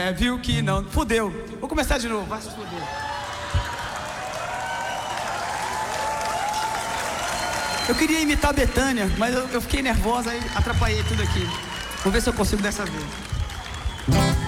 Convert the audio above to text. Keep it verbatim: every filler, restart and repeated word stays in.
É, viu que não. Fudeu. Vou começar de novo. Vai se fuder. Eu queria imitar a Bethânia, mas eu, eu fiquei nervosa, aí atrapalhei tudo aqui. Vou ver se eu consigo dessa vez.